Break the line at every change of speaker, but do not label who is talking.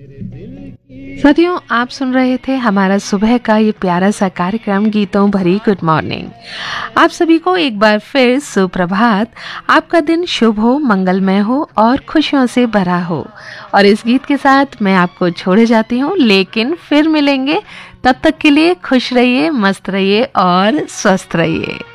साथियों, आप सुन रहे थे हमारा सुबह का ये प्यारा सा कार्यक्रम गीतों भरी गुड मॉर्निंग। आप सभी को एक बार फिर सुप्रभात। आपका दिन शुभ हो, मंगलमय हो और खुशियों से भरा हो। और इस गीत के साथ मैं आपको छोड़े जाती हूँ, लेकिन फिर मिलेंगे। तब तक के लिए खुश रहिए, मस्त रहिए और स्वस्थ रहिए।